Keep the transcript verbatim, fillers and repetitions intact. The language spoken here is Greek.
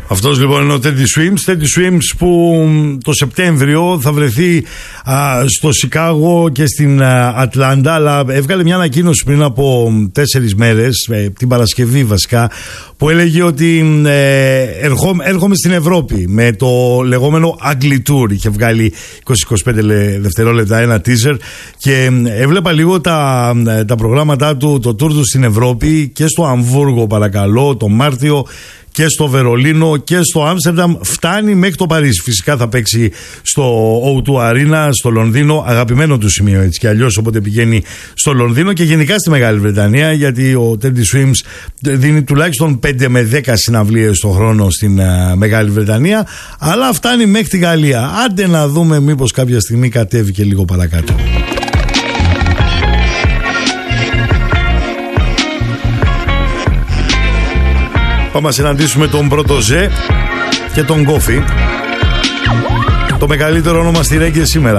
Αυτός λοιπόν είναι ο Teddy Swims. Teddy Swims που το Σεπτέμβριο θα βρεθεί α, στο Σικάγο και στην α, Ατλάντα, αλλά έβγαλε μια ανακοίνωση πριν από τέσσερις μέρες, ε, την Παρασκευή βασικά, που έλεγε ότι ε, ερχό, έρχομαι στην Ευρώπη με το λεγόμενο Ugly Tour. Είχε βγάλει είκοσι με είκοσι πέντε δευτερόλεπτα ένα teaser και έβλεπα λίγο τα, τα προγράμματά του, το tour του στην Ευρώπη και στο Αμβούργο παρακαλώ το Μάρτιο και στο Βερολίνο και στο Άμστερνταμ, φτάνει μέχρι το Παρίσι. Φυσικά θα παίξει στο ο δύο Arena στο Λονδίνο, αγαπημένο του σημείο έτσι κι αλλιώς, οπότε πηγαίνει στο Λονδίνο και γενικά στη Μεγάλη Βρετανία, γιατί ο Teddy Swims δίνει τουλάχιστον πέντε με δέκα συναυλίες το χρόνο στην uh, Μεγάλη Βρετανία, αλλά φτάνει μέχρι τη Γαλλία. Άντε να δούμε μήπως κάποια στιγμή κατέβει και λίγο παρακάτω. Πάμε να συναντήσουμε τον Πρωτοζέ και τον Κόφι, το μεγαλύτερο όνομα στη ρέγγε σήμερα.